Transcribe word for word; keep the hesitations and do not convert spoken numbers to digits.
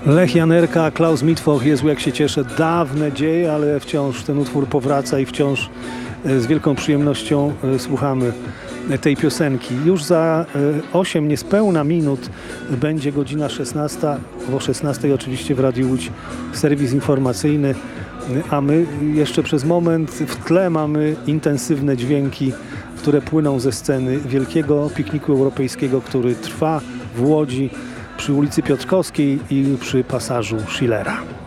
Lech Janerka, Klaus Mittwoch, Jezu jak się cieszę, dawne dzieje, ale wciąż ten utwór powraca i wciąż z wielką przyjemnością słuchamy tej piosenki. Już za osiem niespełna minut będzie godzina szesnasta, o szesnastej oczywiście w Radiu Łódź serwis informacyjny, a my jeszcze przez moment w tle mamy intensywne dźwięki, które płyną ze sceny Wielkiego Pikniku Europejskiego, który trwa w Łodzi przy ulicy Piotrkowskiej i przy pasażu Schillera.